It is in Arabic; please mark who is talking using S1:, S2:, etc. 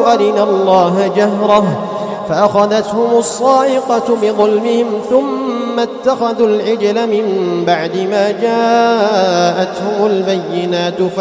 S1: أرنا الله جهرة فأخذتهم الصاعقة بظلمهم ثم اتخذوا العجل من بعد ما جاءتهم البينات